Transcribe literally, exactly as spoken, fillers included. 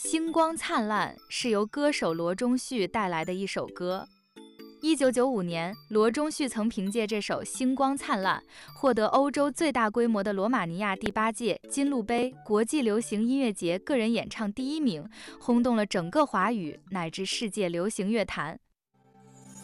星光灿烂是由歌手罗中旭带来的一首歌。一九九五年，罗中旭曾凭借这首《星光灿烂》获得欧洲最大规模的罗马尼亚第八届金鹿杯国际流行音乐节个人演唱第一名，轰动了整个华语乃至世界流行乐坛。